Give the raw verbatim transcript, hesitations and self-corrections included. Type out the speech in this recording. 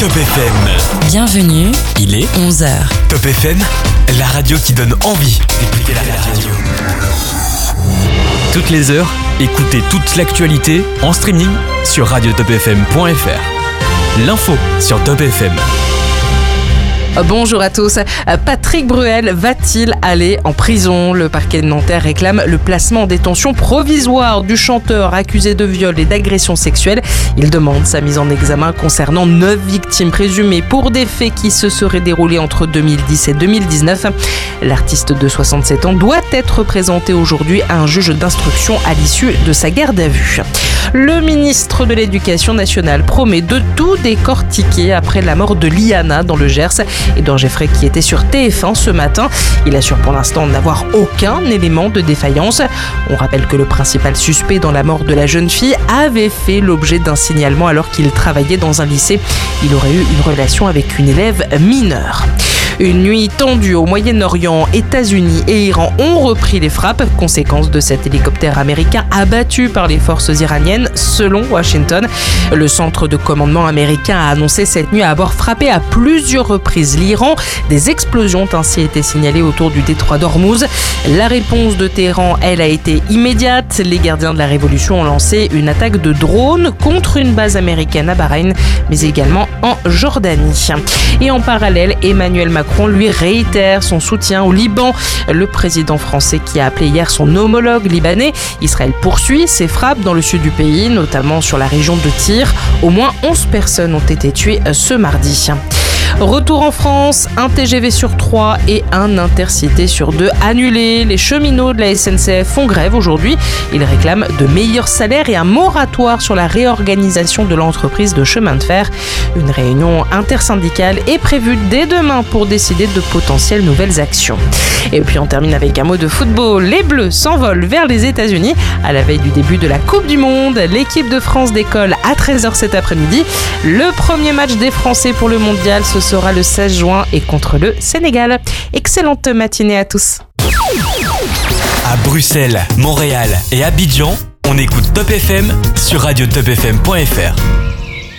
Top F M. Bienvenue, Il est onze heures. Top F M, la radio qui donne envie d'écouter la radio. Toutes les heures, écoutez toute l'actualité en streaming sur radio top f m point f r. L'info sur Top F M. Bonjour à tous. Patrick Bruel va-t-il aller en prison ? Le parquet de Nanterre réclame le placement en détention provisoire du chanteur accusé de viol et d'agression sexuelle. Il demande sa mise en examen concernant neuf victimes présumées pour des faits qui se seraient déroulés entre deux mille dix et deux mille dix-neuf. L'artiste de soixante-sept ans doit être présenté aujourd'hui à un juge d'instruction à l'issue de sa garde à vue. Le ministre de l'Éducation nationale promet de tout décortiquer après la mort de Liana dans le Gers. Édouard Geffray qui était sur T F un ce matin. Il assure pour l'instant n'avoir aucun élément de défaillance. On rappelle que le principal suspect dans la mort de la jeune fille avait fait l'objet d'un signalement alors qu'il travaillait dans un lycée. Il aurait eu une relation avec une élève mineure. Une nuit tendue au Moyen-Orient, États-Unis et Iran ont repris les frappes, conséquence de cet hélicoptère américain abattu par les forces iraniennes, selon Washington. Le centre de commandement américain a annoncé cette nuit avoir frappé à plusieurs reprises l'Iran. Des explosions ont ainsi été signalées autour du détroit d'Ormuz. La réponse de Téhéran, elle, a été immédiate. Les gardiens de la révolution ont lancé une attaque de drone contre une base américaine à Bahreïn, mais également en Jordanie. Et en parallèle, Emmanuel Macron Macron lui réitère son soutien au Liban. Le président français qui a appelé hier son homologue libanais. Israël poursuit ses frappes dans le sud du pays, notamment sur la région de Tyr. Au moins onze personnes ont été tuées ce mardi. Retour en France, un T G V sur trois et un Intercité sur deux annulés. Les cheminots de la S N C F font grève aujourd'hui. Ils réclament de meilleurs salaires et un moratoire sur la réorganisation de l'entreprise de chemin de fer. Une réunion intersyndicale est prévue dès demain pour décider de potentielles nouvelles actions. Et puis on termine avec un mot de football. Les Bleus s'envolent vers les États-Unis à la veille du début de la Coupe du Monde. L'équipe de France décolle à treize heures cet après-midi. Le premier match des Français pour le mondial, ce sera le seize juin et contre le Sénégal. Excellente matinée à tous. À Bruxelles, Montréal et Abidjan, on écoute Top F M sur radio top f m point f r.